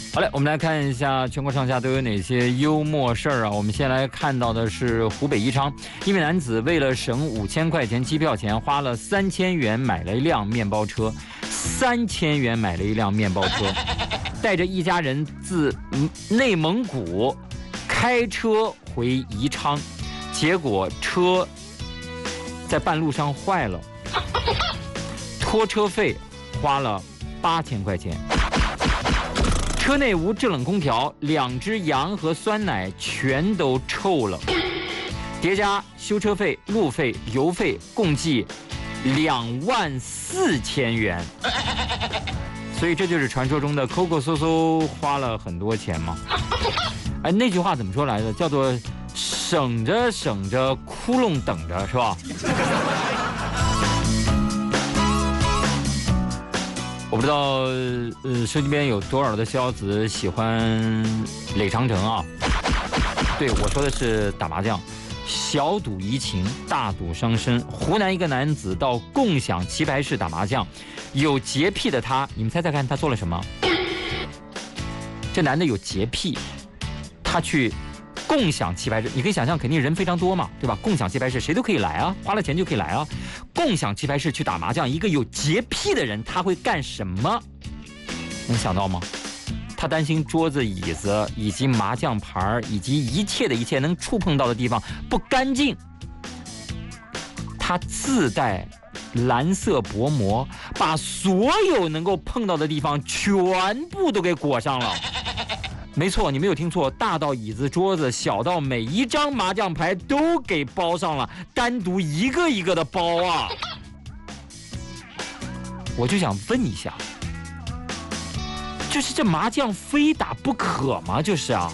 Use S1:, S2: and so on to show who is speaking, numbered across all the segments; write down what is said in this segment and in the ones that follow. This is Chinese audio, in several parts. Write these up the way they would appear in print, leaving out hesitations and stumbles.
S1: 好嘞，我们来看一下全国上下都有哪些幽默事儿啊。我们先来看到的是湖北宜昌，一名男子为了省5000块钱机票钱，花了3000元买了一辆面包车，3000元买了一辆面包车，带着一家人自内蒙古开车回宜昌，结果车在半路上坏了，拖车费花了8000块钱。车内无制冷空调，2只羊和酸奶全都臭了，叠加修车费、路费、油费，共计24000元。所以这就是传说中的抠抠搜搜花了很多钱吗？哎，那句话怎么说来着？叫做省着省着，窟窿等着，是吧？我不知道，手机边有多少的小子喜欢垒长城啊？对，我说的是打麻将，小赌怡情，大赌伤身。湖南一个男子到共享棋牌室打麻将，有洁癖的他，你们猜猜看他做了什么？这男的有洁癖，他去共享棋牌室，你可以想象，肯定人非常多嘛，对吧？共享棋牌室谁都可以来啊，花了钱就可以来啊。共享棋牌室去打麻将，一个有洁癖的人他会干什么？能想到吗？他担心桌子、椅子以及麻将牌以及一切能触碰到的地方不干净，他自带蓝色薄膜，把所有能够碰到的地方全部都给裹上了。没错，你没有听错，大到椅子桌子，小到每一张麻将牌都给包上了，单独一个一个的包啊！我就想问一下，就是这麻将非打不可吗？就是啊。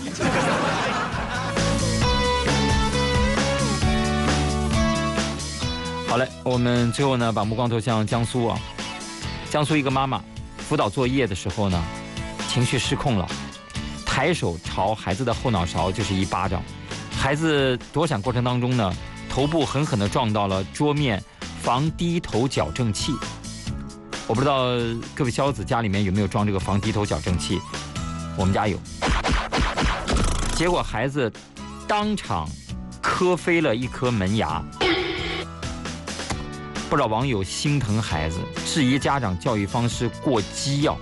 S1: 好嘞，我们最后呢把目光投向江苏啊。江苏一个妈妈辅导作业的时候呢，情绪失控了，抬手朝孩子的后脑勺就是一巴掌，孩子躲闪过程当中呢，头部狠狠地撞到了桌面防低头矫正器。我不知道各位小子家里面有没有装这个防低头矫正器，我们家有。结果孩子当场磕飞了一颗门牙。不少网友心疼孩子，质疑家长教育方式过激要。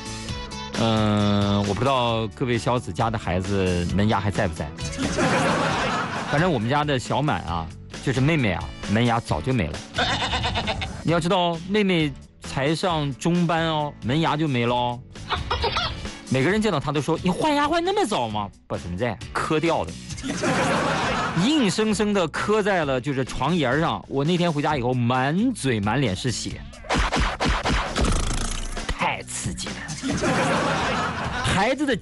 S1: 我不知道各位小子家的孩子门牙还在不在。反正我们家的小满啊，就是妹妹啊，门牙早就没了。你要知道，妹妹才上中班哦，门牙就没了哦。每个人见到她都说：“你换牙换那么早吗？”不存在，磕掉的。硬生生的磕在了就是床沿上。我那天回家以后，满嘴满脸是血，太刺激了。孩子的